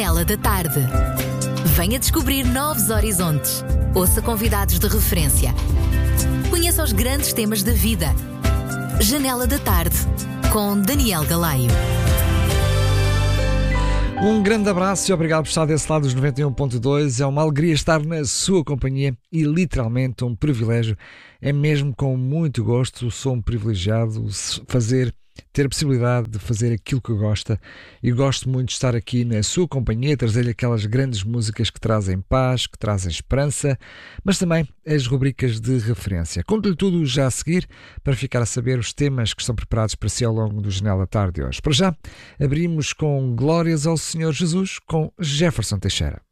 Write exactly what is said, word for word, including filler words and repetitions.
Janela da Tarde. Venha descobrir novos horizontes. Ouça convidados de referência. Conheça os grandes temas da vida. Janela da Tarde, com Daniel Galaio. Um grande abraço e obrigado por estar desse lado dos noventa e um ponto dois. É uma alegria estar na sua companhia e literalmente um privilégio. É mesmo com muito gosto, sou um privilegiado fazer, ter a possibilidade de fazer aquilo que gosta e gosto muito de estar aqui na sua companhia, trazer-lhe aquelas grandes músicas que trazem paz, que trazem esperança, mas também as rubricas de referência. Conto-lhe tudo já a seguir para ficar a saber os temas que estão preparados para si ao longo do Janela da Tarde de hoje. Para já, abrimos com Glórias ao Senhor Jesus com Jefferson Teixeira.